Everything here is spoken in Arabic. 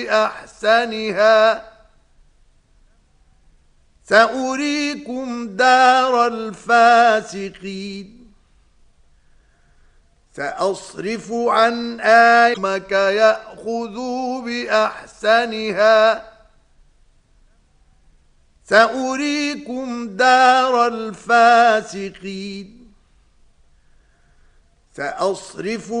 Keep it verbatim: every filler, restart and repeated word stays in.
بأحسنها سأريكم دار الفاسقين سأصرف عن آياتك يأخذوا بأحسنها سأريكم دار الفاسقين سأصرف